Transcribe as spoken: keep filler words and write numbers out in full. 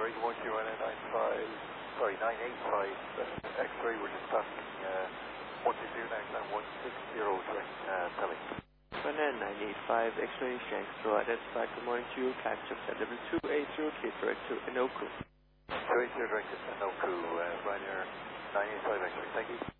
Sorry, one two one nine five, sorry, nine eight five, uh, X-ray, we're just passing uh, one two two nine one six zero, direct uh, Pelly. one nine eight five, X-ray, Shanksville, identified, good morning to you, catch up at level two eight zero, clear direct to Inoku. two eight zero, direct to Inoku, uh, Ryanair nine eight five X-ray, thank you.